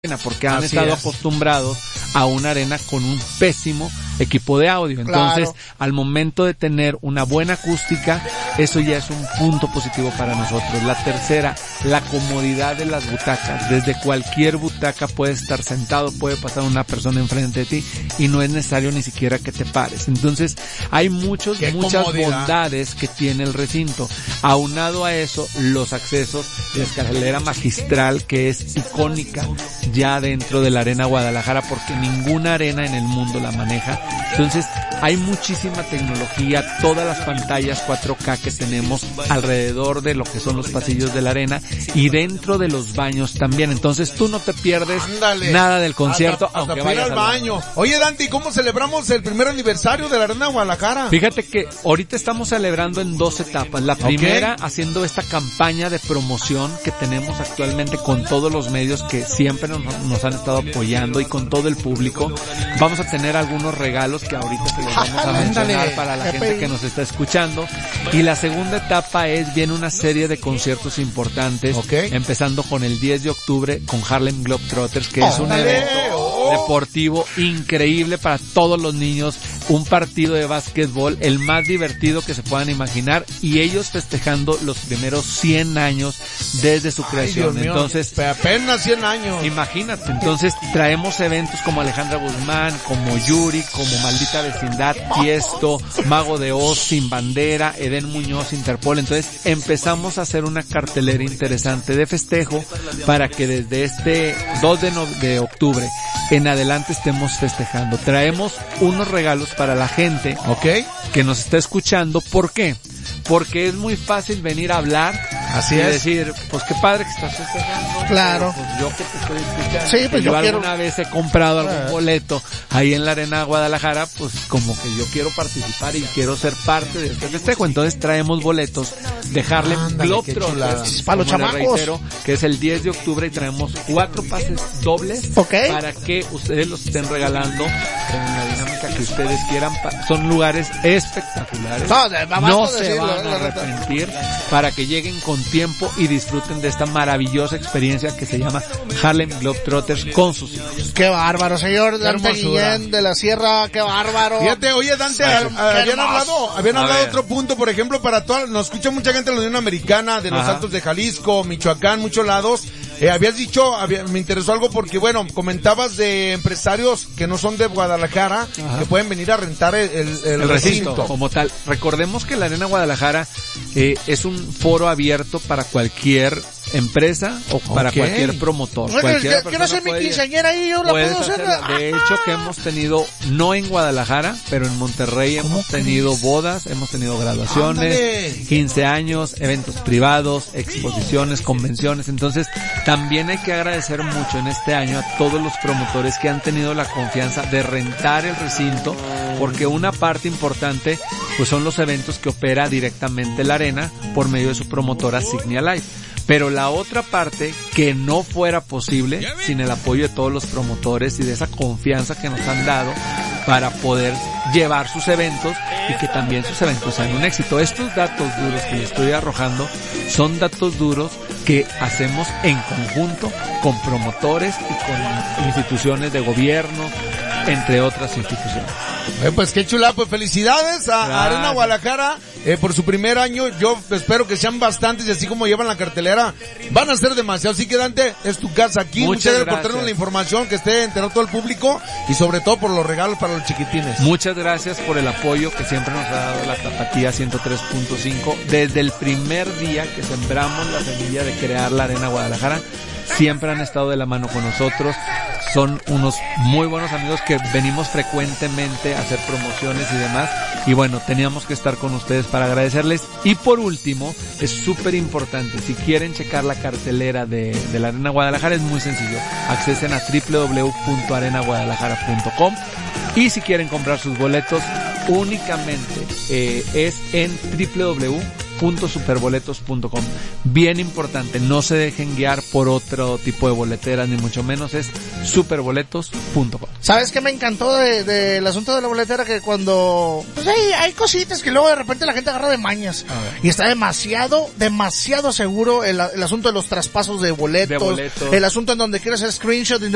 porque han estado acostumbrados a una arena con un pésimo equipo de audio. Entonces, al momento de tener una buena acústica, eso ya es un punto positivo para nosotros. La tercera, la comodidad de las butacas. Desde cualquier butaca puedes estar sentado, puede pasar una persona enfrente de ti y no es necesario ni siquiera que te pares. Entonces, hay muchas bondades que tiene el recinto. Aunado a eso, los accesos, la escalera magistral que es icónica ya dentro de la Arena Guadalajara, porque ninguna arena en el mundo la maneja. Entonces, hay muchísima tecnología, todas las pantallas 4K que tenemos alrededor de lo que son los pasillos de la arena y dentro de los baños también. Entonces, tú no te pierdes nada del concierto, aunque vayas al baño. Oye, Dante, ¿y cómo celebramos el primer aniversario de la Arena Guadalajara? Fíjate que ahorita estamos celebrando en 2 etapas. La primera, haciendo esta campaña de promoción que tenemos actualmente con todos los medios que siempre nos han estado apoyando y con todo el público. Vamos a tener algunos regalos que ahorita te los vamos a mencionar para la gente que nos está escuchando. Y la segunda etapa viene una serie de conciertos importantes, empezando con el 10 de octubre con Harlem Globetrotters, que es un evento deportivo increíble para todos los niños, un partido de básquetbol, el más divertido que se puedan imaginar, y ellos festejando los primeros 100 años desde su creación. Dios mío, entonces, apenas 100 años. Imagínate, entonces traemos eventos como Alejandra Guzmán, como Yuri, como Maldita Vecindad, Tiesto, Mago de Oz, Sin Bandera, Edén Muñoz, Interpol. Entonces empezamos a hacer una cartelera interesante de festejo para que desde este 2 de octubre en adelante estemos festejando. Traemos unos regalos para la gente que nos está escuchando. ¿Por qué? Porque es muy fácil venir a hablar y decir, pues qué padre que estás festejando. Claro. Pues yo que te estoy escuchando. Sí, pues yo alguna vez he comprado algún boleto ahí en la Arena Guadalajara, pues como que yo quiero participar y quiero ser parte de este festejo. Entonces traemos boletos de Harlem Globetrotters, para los chamacos, reitero, que es el 10 de octubre, y traemos 4 pases dobles para que ustedes los estén regalando en la dinámica que ustedes quieran. Son lugares espectaculares. No se van a arrepentir, para que lleguen con tiempo y disfruten de esta maravillosa experiencia que se llama Harlem Globetrotters con sus hijos. ¡Qué bárbaro, señor Dante Guillén de la Sierra! ¡Qué bárbaro! Fíjate, oye, Dante, habían hablado otro punto, por ejemplo, para toda, nos escucha mucha gente de la Unión Americana, de los Altos de Jalisco, Michoacán, muchos lados. Habías dicho, me interesó algo porque, bueno, comentabas de empresarios que no son de Guadalajara, que pueden venir a rentar el recinto. Como tal. Recordemos que la Arena Guadalajara es un foro abierto para cualquier empresa o para cualquier promotor. Quiero hacer mi quinceañera ahí, yo la puedo hacer. De hecho, que hemos tenido, no en Guadalajara, pero en Monterrey hemos tenido bodas, hemos tenido graduaciones, 15 años, eventos privados, exposiciones, convenciones. Entonces, también hay que agradecer mucho en este año a todos los promotores que han tenido la confianza de rentar el recinto, porque una parte importante pues son los eventos que opera directamente la arena por medio de su promotora Signia Life. Pero la otra parte, que no fuera posible sin el apoyo de todos los promotores y de esa confianza que nos han dado para poder llevar sus eventos y que también sus eventos sean un éxito. Estos datos duros que les estoy arrojando son datos duros que hacemos en conjunto con promotores y con instituciones de gobierno, entre otras instituciones. Pues qué chula, pues felicidades a Arena Guadalajara por su primer año. Yo espero que sean bastantes, y así como llevan la cartelera, van a ser demasiados. Así que, Dante, es tu casa aquí. Muchas gracias por traernos la información, que esté enterado todo el público, y sobre todo por los regalos para los chiquitines. Muchas gracias por el apoyo que siempre nos ha dado la Tapatía 103.5 desde el primer día que sembramos la semilla de crear la Arena Guadalajara. Siempre han estado de la mano con nosotros. Son unos muy buenos amigos que venimos frecuentemente a hacer promociones y demás. Y bueno, teníamos que estar con ustedes para agradecerles. Y por último, es súper importante, si quieren checar la cartelera de la Arena Guadalajara, es muy sencillo. Accesen a www.arenaguadalajara.com. Y si quieren comprar sus boletos, únicamente es en www.superboletos.com. Bien importante, no se dejen guiar por otro tipo de boleteras, ni mucho menos, es superboletos.com. ¿Sabes qué me encantó del asunto de la boletera? Que cuando pues hay cositas que luego de repente la gente agarra de mañas, y está demasiado seguro el asunto de los traspasos de boletos, el asunto en donde quieres hacer screenshot y